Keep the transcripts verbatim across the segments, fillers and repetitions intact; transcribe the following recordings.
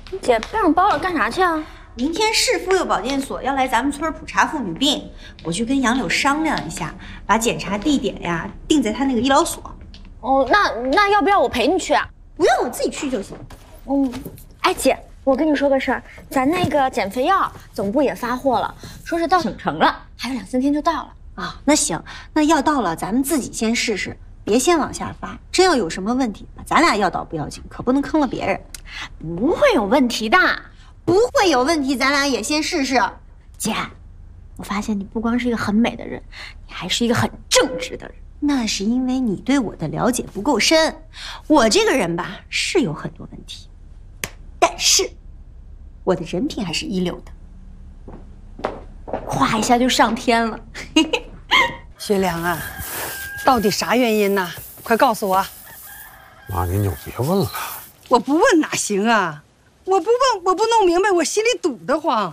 姐背上包了干啥去啊？ 明天市妇幼保健所要来咱们村普查妇女病，我去跟杨柳商量一下，把检查地点呀定在他那个医疗所。 哦，那那要不要我陪你去啊？ 不用，我自己去就行。 嗯，哎姐，我跟你说个事儿，咱那个减肥药总部也发货了，说是到省城了，还有两三天就到了。 啊，那行，那药到了，咱们自己先试试，别先往下发。真要有什么问题，咱俩药到不要紧，可不能坑了别人。 不会有问题的， 不会有问题，咱俩也先试试。 姐，我发现你不光是一个很美的人，你还是一个很正直的人。 那是因为你对我的了解不够深。我这个人吧，是有很多问题，但是我的人品还是一流的。 哗一下就上天了。 学良啊，到底啥原因呢？快告诉我。 妈，您就别问了。 我不问哪行啊？我不问，我不弄明白，我心里堵得慌。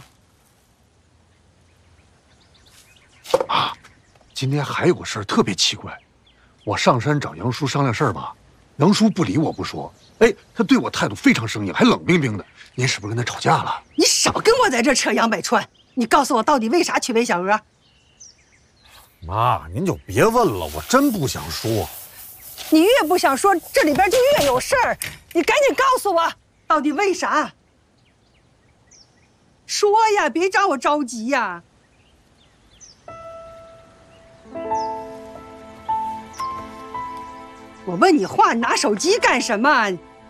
啊，今天还有个事儿特别奇怪，我上山找杨叔商量事儿吧，杨叔不理我不说，哎，他对我态度非常生硬，还冷冰冰的。您是不是跟他吵架了？ 你少跟我在这扯杨百川！你告诉我，到底为啥娶魏小娥？ 妈，您就别问了，我真不想说。 你越不想说，这里边就越有事儿。你赶紧告诉我，到底为啥？说呀，别让我着急呀。我问你话，你拿手机干什么？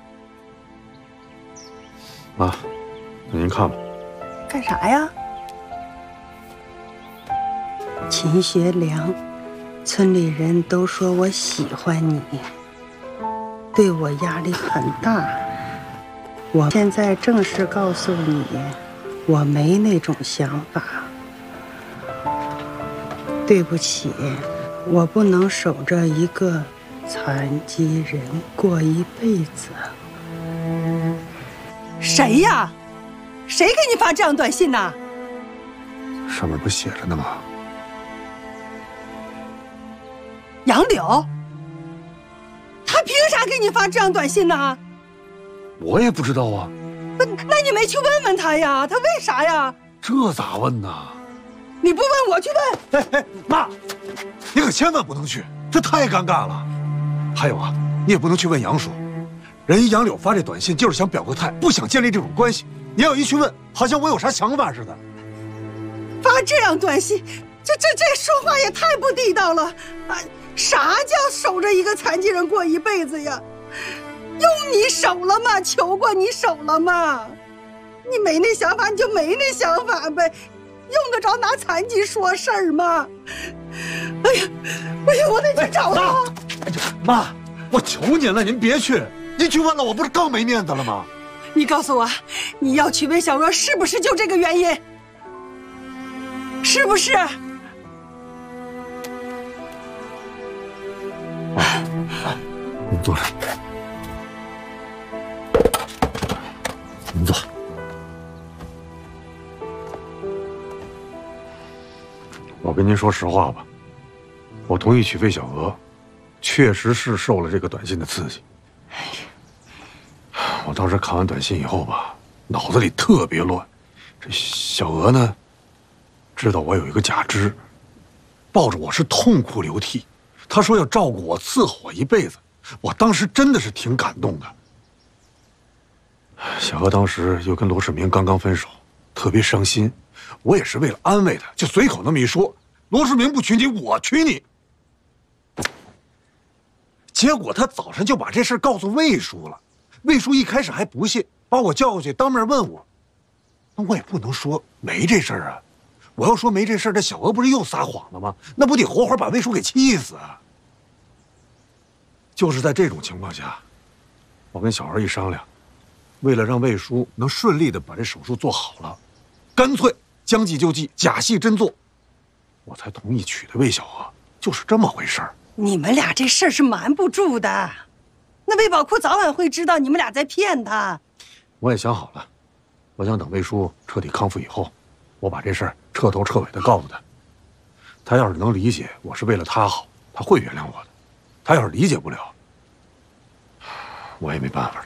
妈，那您看吧。 干啥呀？秦学良，村里人都说我喜欢你，对我压力很大。我现在正式告诉你，我没那种想法。对不起，我不能守着一个残疾人过一辈子。谁呀？谁给你发这样短信呢？ 上面不写着呢吗？ 杨柳，他凭啥给你发这样短信呢？ 我也不知道啊。 那那你没去问问他呀？他为啥呀？ 这咋问呢？ 你不问我去问。 哎哎，妈，你可千万不能去，这太尴尬了。还有啊，你也不能去问杨叔，人家杨柳发这短信就是想表个态，不想建立这种关系。你要一去问，好像我有啥想法似的。 发这样短信，这这这说话也太不地道了啊！啥叫守着一个残疾人过一辈子呀？用你手了吗？求过你手了吗？你没那想法，你就没那想法呗，用得着拿残疾说事儿吗？哎呀，哎呀，我得去找他。 哎呀，妈，我求您了，您别去，您去问了，我不是更没面子了吗？ 你告诉我，你要娶魏小娥是不是就这个原因？是不是？ 您坐着，您坐。我跟您说实话吧，我同意娶魏小娥，确实是受了这个短信的刺激。我当时看完短信以后吧，脑子里特别乱。这小娥呢，知道我有一个假肢，抱着我是痛哭流涕。她说要照顾我，伺候我一辈子。我当时真的是挺感动的。小娥当时又跟罗世明刚刚分手，特别伤心。我也是为了安慰她，就随口那么一说：“罗世明不娶你，我娶你。”结果她早上就把这事告诉魏叔了。魏叔一开始还不信，把我叫过去当面问我。那我也不能说没这事儿啊。我要说没这事儿，这小娥不是又撒谎了吗？那不得活活把魏叔给气死啊！就是在这种情况下，我跟小娥一商量，为了让魏叔能顺利的把这手术做好了，干脆将计就计，假戏真做，我才同意娶的魏小娥。就是这么回事儿。 你们俩这事儿是瞒不住的，那魏宝库早晚会知道你们俩在骗他。 我也想好了，我想等魏叔彻底康复以后，我把这事儿彻头彻尾的告诉他。他要是能理解我是为了他好，他会原谅我的。他要是理解不了，我也没办法了。